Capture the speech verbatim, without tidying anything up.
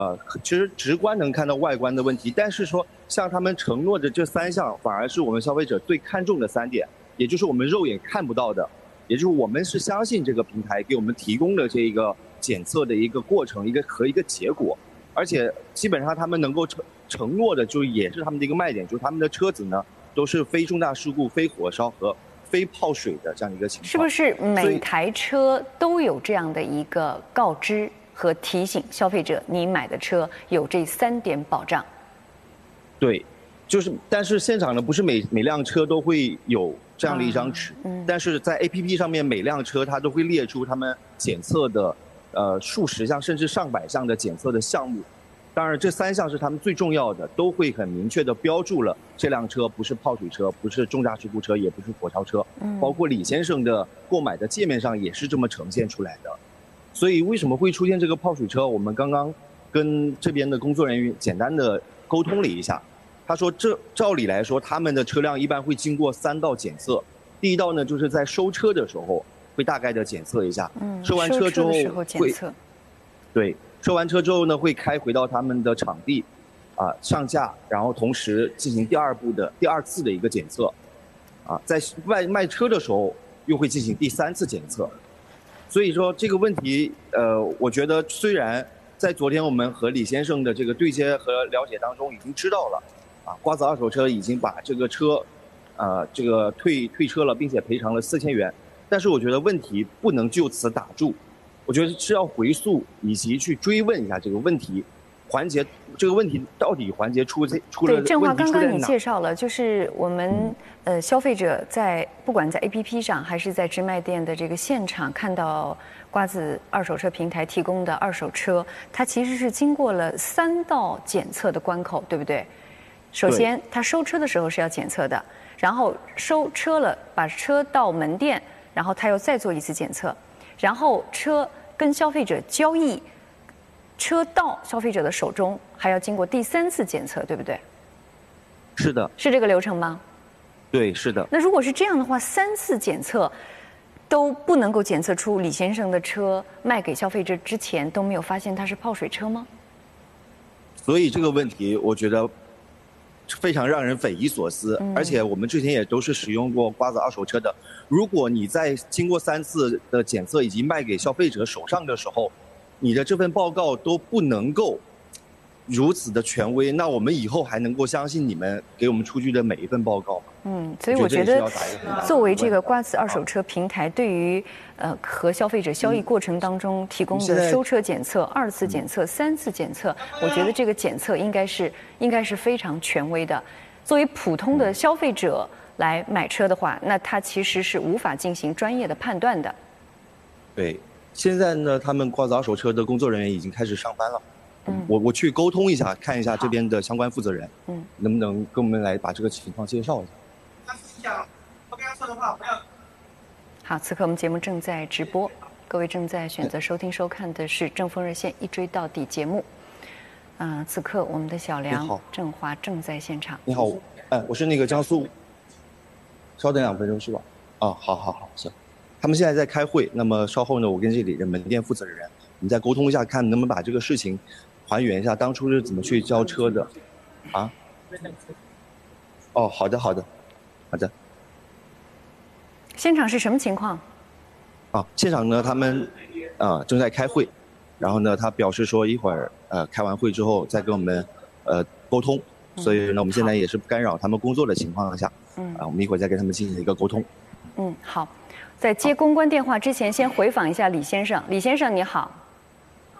呃，其实直观能看到外观的问题，但是说像他们承诺的这三项，反而是我们消费者最看重的三点，也就是我们肉眼看不到的，也就是我们是相信这个平台给我们提供的这个检测的一个过程，一个和一个结果，而且基本上他们能够承承诺的，就也是他们的一个卖点，就是他们的车子呢都是非重大事故、非火烧和非泡水的这样一个情况。 是不是每台车都有这样的一个告知和提醒消费者，你买的车有这三点保障？ 对，就是，但是现场呢，不是每每辆车都会有这样的一张纸，嗯，但是在 A P P 上面，每辆车它都会列出他们检测的，呃，数十项甚至上百项的检测的项目。当然，这三项是他们最重要的，都会很明确的标注了这辆车不是泡水车，不是重大事故车，也不是火烧车。嗯，包括李先生的购买的界面上也是这么呈现出来的。所以为什么会出现这个泡水车？我们刚刚跟这边的工作人员简单的沟通了一下，他说这照理来说，他们的车辆一般会经过三道检测。第一道呢，就是在收车的时候会大概的检测一下，嗯，收完车之后会，对，收完车之后呢会开回到他们的场地，啊上架，然后同时进行第二步的第二次的一个检测，啊在外卖车的时候又会进行第三次检测。所以说这个问题，呃，我觉得虽然在昨天我们和李先生的这个对接和了解当中已经知道了，啊，瓜子二手车已经把这个车，呃，这个退退车了，并且赔偿了四千元，但是我觉得问题不能就此打住，我觉得是要回溯以及去追问一下这个问题。环节这个问题到底环节出在出了问题出在哪？ 对，郑华，刚刚你介绍了，就是我们呃消费者在不管在 A P P 上还是在直卖店的这个现场看到瓜子二手车平台提供的二手车，它其实是经过了三道检测的关口，对不对？首先，它收车的时候是要检测的，然后收车了，把车到门店，然后它又再做一次检测，然后车跟消费者交易。车到消费者的手中还要经过第三次检测，对不对？ 是的。 是这个流程吗？ 对，是的。 那如果是这样的话，三次检测都不能够检测出李先生的车卖给消费者之前都没有发现它是泡水车吗？ 所以这个问题，我觉得非常让人匪夷所思。嗯、而且我们之前也都是使用过瓜子二手车的，如果你在经过三次的检测以及卖给消费者手上的时候，你的这份报告都不能够如此的权威，那我们以后还能够相信你们给我们出具的每一份报告吗？ 嗯，所以我觉得，作为这个瓜子二手车平台，对于呃和消费者交易过程当中提供的收车检测、二次检测、三次检测，我觉得这个检测应该是应该是非常权威的。作为普通的消费者来买车的话，那他其实是无法进行专业的判断的。 对。现在呢，他们瓜子二手车的工作人员已经开始上班了。嗯，我我去沟通一下，看一下这边的相关负责人，嗯，能不能跟我们来把这个情况介绍一下？他是想不跟他说的话不要。 好，此刻我们节目正在直播，各位正在选择收听收看的是《正风热线》一追到底节目。啊、呃，此刻我们的小梁郑华正在现场。 你好，哎，我是那个江苏。稍等两分钟是吧？啊，好好好，行。他们现在在开会，那么稍后呢，我跟这里的门店负责人，我们再沟通一下，看能不能把这个事情还原一下，当初是怎么去交车的，啊？哦，好的，好的，好的。 现场是什么情况？ 啊，现场呢，他们啊、呃、正在开会，然后呢，他表示说一会儿呃开完会之后再跟我们呃沟通，所以呢，我们现在也是不干扰他们工作的情况下，嗯，啊，我们一会儿再跟他们进行一个沟通。 嗯，好。在接公关电话之前，先回访一下李先生。李先生，你好。